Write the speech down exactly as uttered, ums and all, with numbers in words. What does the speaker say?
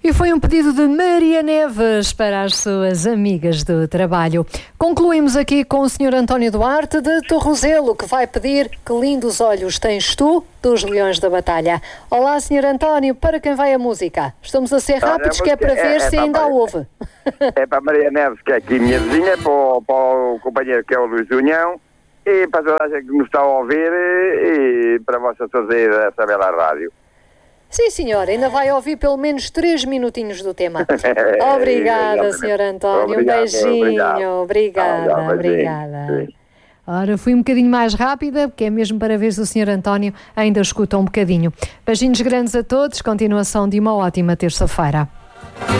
E foi um pedido de Maria Neves para as suas amigas do trabalho. Concluímos aqui com o senhor António Duarte de Torrozelo, que vai pedir Que Lindos Olhos Tens Tu, dos Leões da Batalha. Olá, senhor António, para quem vai a música? Estamos a ser rápidos, que é para ver é, é se ainda a ouve. É para a Maria Neves, que é aqui minha vizinha, para o, para o companheiro que é o Luís União, e para toda a gente que nos está a ouvir, e para vocês todos aí dessa bela rádio. Sim, senhora, ainda vai ouvir pelo menos três minutinhos do tema. Obrigada, senhor António. Obrigado, um beijinho. Obrigado. Obrigada, ah, obrigada. Sim. Ora, fui um bocadinho mais rápida, porque é mesmo para ver se o senhor António ainda escuta um bocadinho. Beijinhos grandes a todos, continuação de uma ótima terça-feira.